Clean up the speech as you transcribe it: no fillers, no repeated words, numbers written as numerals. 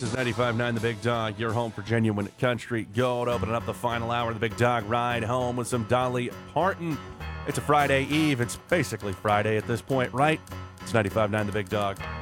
is 95.9 The Big Dog, your home for genuine country gold. Opening up the final hour of The Big Dog Ride Home with some Dolly Parton. It's a Friday Eve. It's basically Friday at this point, right? It's 95.9 The Big Dog.